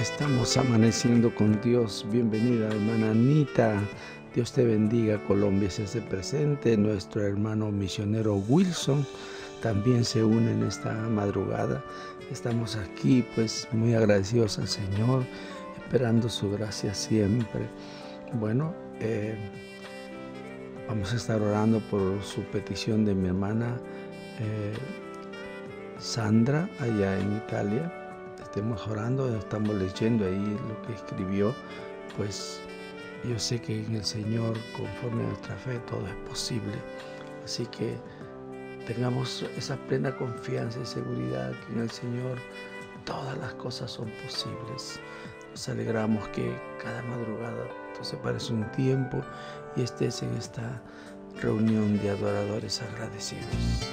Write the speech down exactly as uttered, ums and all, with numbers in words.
Estamos amaneciendo con Dios. Bienvenida, hermana Anita. Dios te bendiga. Colombia se hace presente. Nuestro hermano misionero Wilson también se une en esta madrugada. Estamos aquí pues muy agradecidos al Señor, esperando su gracia siempre. Bueno, eh, vamos a estar orando por su petición de mi hermana eh, Sandra allá en Italia. Estemos orando, estamos leyendo ahí lo que escribió. Pues yo sé que en el Señor, conforme a nuestra fe, todo es posible. Así que tengamos esa plena confianza y seguridad que en el Señor todas las cosas son posibles. Nos alegramos que cada madrugada tú separes un tiempo y estés en esta reunión de adoradores agradecidos.